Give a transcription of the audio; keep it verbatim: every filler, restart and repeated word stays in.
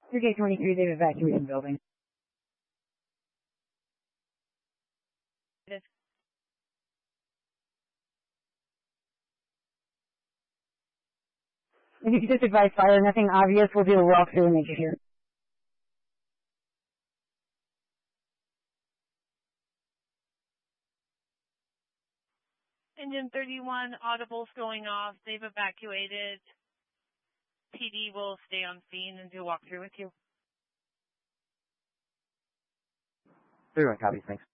two K twenty-three, they've evacuated the building. It is. If you could just advise fire, nothing obvious, we'll do a walkthrough and make it here. Engine thirty-one, audible's going off. They've evacuated. P D will stay on scene and do a walkthrough with you. thirty-one copies, thanks.